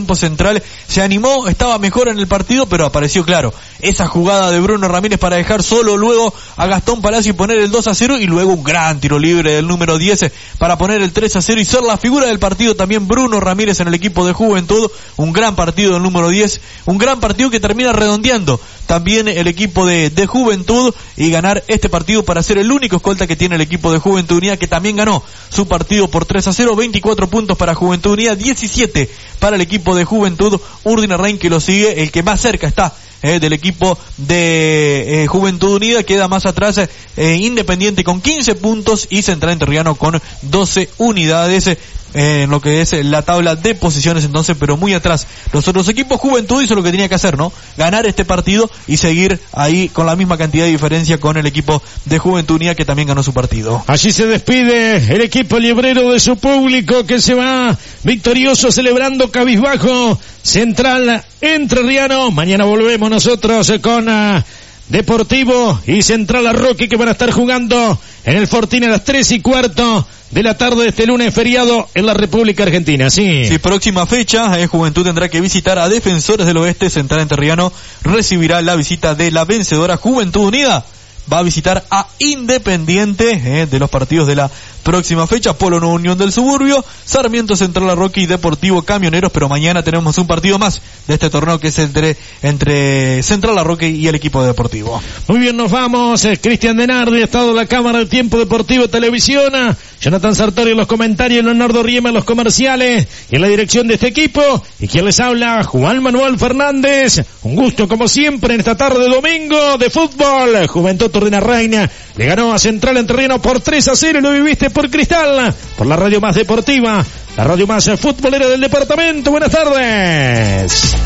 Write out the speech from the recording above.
campo central se animó, estaba mejor en el partido, pero apareció claro esa jugada de Bruno Ramírez para dejar solo luego a Gastón Palacio y poner el 2-0, y luego un gran tiro libre del número 10 para poner el 3-0 y ser la figura del partido también Bruno Ramírez en el equipo de Juventud. Un gran partido del número 10, un gran partido que termina redondeando también el equipo de Juventud y ganar este partido para ser el único escolta que tiene el equipo de Juventud Unida, que también ganó su partido por 3-0, 24 puntos para Juventud Unida, 17 para el equipo de Juventud Urdinarrain, que lo sigue, el que más cerca está del equipo de Juventud Unida. Queda más atrás Independiente con 15 puntos y Central Entrerriano con 12 unidades en lo que es la tabla de posiciones, entonces, pero muy atrás los otros equipos. Juventud hizo lo que tenía que hacer, ¿no? Ganar este partido y seguir ahí con la misma cantidad de diferencia con el equipo de Juventud Unida, que también ganó su partido. Allí se despide el equipo liebrero de su público, que se va victorioso, celebrando cabizbajo. Central Entrerriano. Mañana volvemos nosotros con Deportivo y Central Arroque, que van a estar jugando en el Fortín a las 3:15 de la tarde de este lunes feriado en la República Argentina. Sí, próxima fecha, Juventud tendrá que visitar a Defensores del Oeste. Central Entrerriano recibirá la visita de la vencedora Juventud Unida. Va a visitar a Independiente de los partidos de la próxima fecha. Polo Nueva Unión del Suburbio, Sarmiento, Central Arroque y Deportivo Camioneros. Pero mañana tenemos un partido más de este torneo, que es entre Central Arroque y el equipo de Deportivo. Muy bien, nos vamos. Cristian Denardi, estado de la Cámara de Tiempo Deportivo Televisión. Jonathan Sartori en los comentarios, Leonardo Riema en los comerciales y en la dirección de este equipo. Y quien les habla, Juan Manuel Fernández. Un gusto como siempre en esta tarde de domingo de fútbol. Juventud Urdinarrain le ganó a Central Entrerriano por 3-0. Lo viviste por Cristal, por la radio más deportiva, la radio más futbolera del departamento. Buenas tardes.